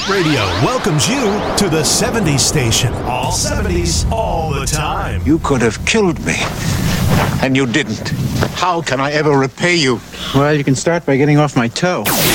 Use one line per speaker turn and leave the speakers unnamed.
Hit Radio welcomes you to the 70s station. All 70s, all the time.
You could have killed me, and you didn't. How can I ever repay you?
Well, you can start by getting off my toe.